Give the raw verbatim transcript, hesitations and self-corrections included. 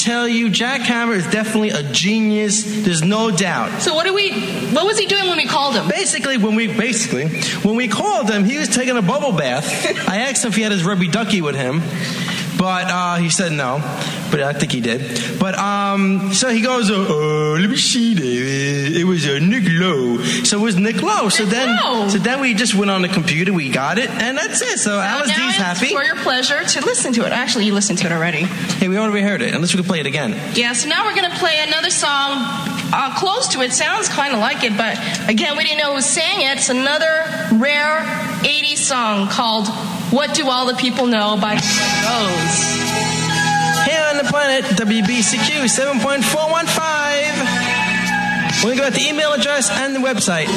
tell you, Jack Hammer is definitely a genius. There's no doubt. So what do we? What was he doing when we called him? Basically, when we basically when we called him, he was taking a bubble bath. I asked him if he had his rubby ducky with him, but uh, he said no. But I think he did. But um, so he goes, uh, uh, let me see. There. It was uh, Nick Lowe. So it was Nick Lowe. So Nick then, Lowe. so then we just went on the computer. We got it, and that's it. So Alice now D's it's happy. for your pleasure to listen to it. Actually, you listened to it already. Hey, we already heard it. Unless we can play it again. Yeah. So now we're gonna play another song uh, close to it. Sounds kind of like it, but again, we didn't know who sang it. It's another rare eighties song called "What Do All the People Know" by Rose. Here on the planet, W B C Q seven point four one five. We're going to go at the email address and the website.